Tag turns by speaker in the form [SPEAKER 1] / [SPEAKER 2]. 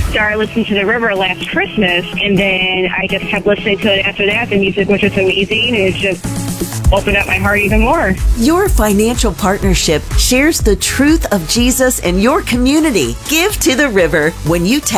[SPEAKER 1] started listening to The River last Christmas, and then I just kept listening to it after that. The music was just amazing, and it just opened up my heart even more.
[SPEAKER 2] Your financial partnership shares the truth of Jesus in your community. Give to The River when you